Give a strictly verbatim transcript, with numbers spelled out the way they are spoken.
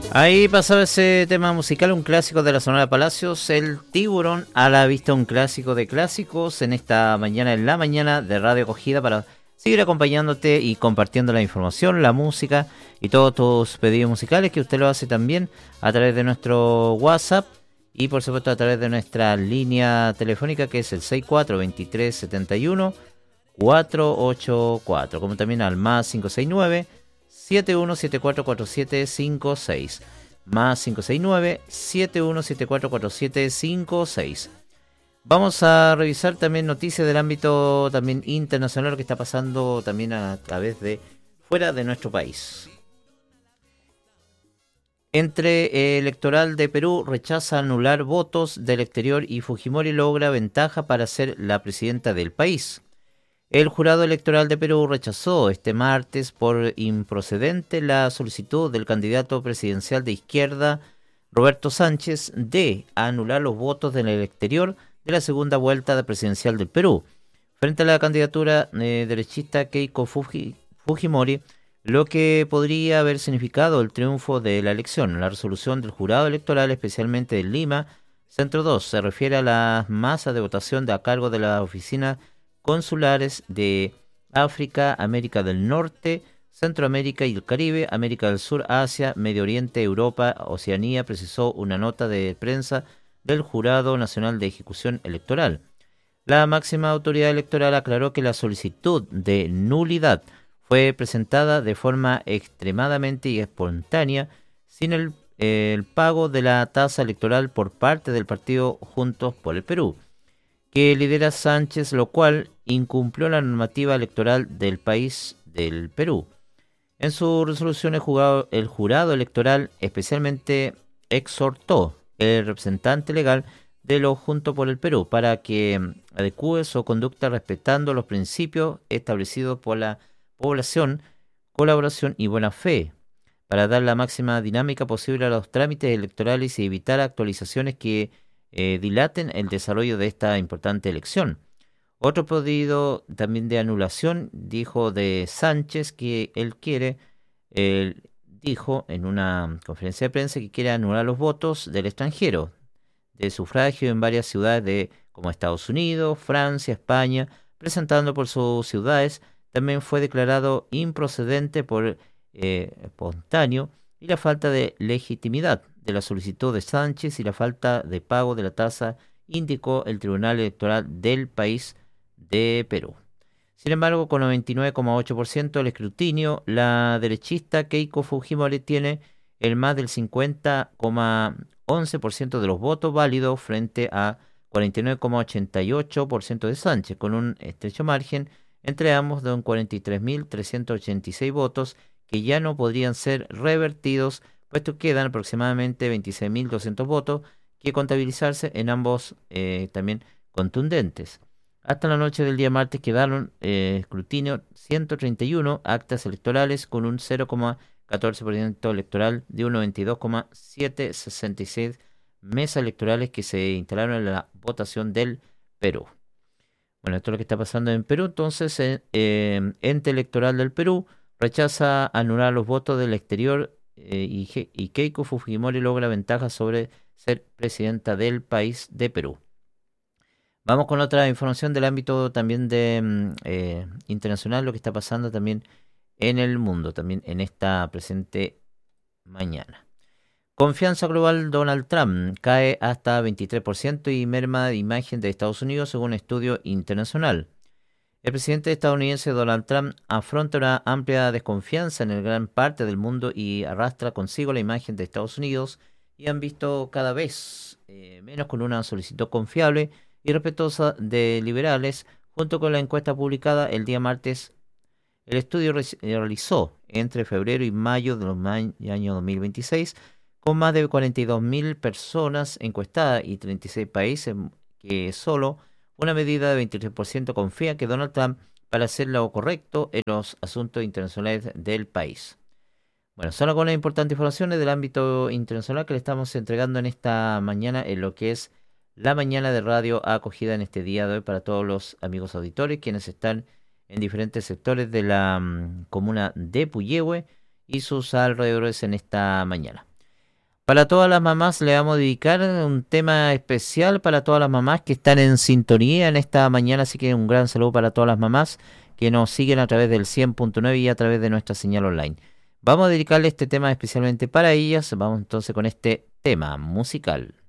Ahí pasaba ese tema musical, un clásico de la Sonora Palacios, El Tiburón, a la vista, un clásico de clásicos en esta mañana, en la mañana de Radio Acogida, para seguir acompañándote y compartiendo la información, la música y todos tus pedidos musicales, que usted lo hace también a través de nuestro WhatsApp y por supuesto a través de nuestra línea telefónica, que es el seis cuatro dos tres siete uno cuatro ocho cuatro, como también al más cinco seis nueve siete uno siete cuatro cuatro siete cinco seis, más cinco seis nueve siete uno siete cuatro cuatro siete cinco seis. Vamos a revisar también noticias del ámbito también internacional, lo que está pasando también a través de fuera de nuestro país. Entre electoral de Perú rechaza anular votos del exterior y Fujimori logra ventaja para ser la presidenta del país. El jurado electoral de Perú rechazó este martes por improcedente la solicitud del candidato presidencial de izquierda, Roberto Sánchez, de anular los votos del exterior de la segunda vuelta presidencial del Perú, frente a la candidatura eh, derechista Keiko Fuji, Fujimori, lo que podría haber significado el triunfo de la elección. La resolución del jurado electoral, especialmente de Lima, Centro dos, se refiere a las masas de votación de a cargo de la oficina consulares de África, América del Norte, Centroamérica y el Caribe, América del Sur, Asia, Medio Oriente, Europa, Oceanía, precisó una nota de prensa del Jurado Nacional de Ejecución Electoral. La máxima autoridad electoral aclaró que la solicitud de nulidad fue presentada de forma extremadamente espontánea, sin el, eh, el pago de la tasa electoral por parte del partido Juntos por el Perú, que lidera Sánchez, lo cual incumplió la normativa electoral del país del Perú. En su resolución, el jurado, el jurado electoral especialmente exhortó al representante legal de los Juntos por el Perú para que adecúe su conducta respetando los principios establecidos por la población, colaboración y buena fe, para dar la máxima dinámica posible a los trámites electorales y evitar actualizaciones que Eh, dilaten el desarrollo de esta importante elección. Otro pedido también de anulación dijo de Sánchez que él quiere, él dijo en una conferencia de prensa que quiere anular los votos del extranjero, de sufragio en varias ciudades de como Estados Unidos, Francia, España, presentando por sus ciudades. También fue declarado improcedente por eh, espontáneo y la falta de legitimidad de la solicitud de Sánchez y la falta de pago de la tasa, indicó el Tribunal Electoral del país de Perú. Sin embargo, con noventa y nueve coma ocho por ciento del escrutinio, la derechista Keiko Fujimori tiene el más del cincuenta coma once por ciento de los votos válidos frente a cuarenta y nueve coma ochenta y ocho por ciento de Sánchez, con un estrecho margen entre ambos de un cuarenta y tres mil trescientos ochenta y seis votos que ya no podrían ser revertidos, puesto que quedan aproximadamente veintiséis mil doscientos votos que contabilizarse en ambos eh, también contundentes. Hasta la noche del día martes quedaron eh, escrutinio ciento treinta y uno actas electorales con un cero coma catorce por ciento electoral de un noventa y dos coma setecientos sesenta y seis mesas electorales que se instalaron en la votación del Perú. Bueno, esto es lo que está pasando en Perú. Entonces, eh, eh, ente electoral del Perú rechaza anular los votos del exterior eh, y, y Keiko Fujimori logra ventaja sobre ser presidenta del país de Perú. Vamos con otra información del ámbito también de eh, internacional, lo que está pasando también en el mundo, también en esta presente mañana. Confianza global Donald Trump cae hasta veintitrés por ciento y merma de imagen de Estados Unidos según estudio internacional. El presidente estadounidense Donald Trump afronta una amplia desconfianza en el gran parte del mundo y arrastra consigo la imagen de Estados Unidos y han visto cada vez eh, menos con una solicitud confiable y respetuosa de liberales. Junto con la encuesta publicada el día martes, el estudio re- realizó entre febrero y mayo del año dos mil veintiséis con más de cuarenta y dos mil personas encuestadas y treinta y seis países que solo una medida de veintitrés por ciento confía que Donald Trump para hacer lo correcto en los asuntos internacionales del país. Bueno, son algunas importantes informaciones del ámbito internacional que le estamos entregando en esta mañana en lo que es la mañana de radio acogida en este día de hoy para todos los amigos auditores quienes están en diferentes sectores de la um, comuna de Puyehue y sus alrededores en esta mañana. Para todas las mamás le vamos a dedicar un tema especial para todas las mamás que están en sintonía en esta mañana, así que un gran saludo para todas las mamás que nos siguen a través del cien punto nueve y a través de nuestra señal online. Vamos a dedicarle este tema especialmente para ellas, vamos entonces con este tema musical.